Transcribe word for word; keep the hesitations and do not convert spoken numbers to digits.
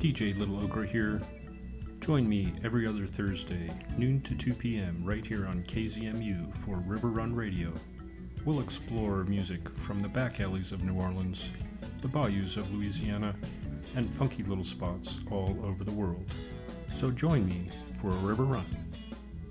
D J Little Ogre here. Join me every other Thursday, noon to two p.m. right here on K Z M U for River Run Radio. We'll explore music from the back alleys of New Orleans, the bayous of Louisiana, and funky little spots all over the world. So join me for a river run.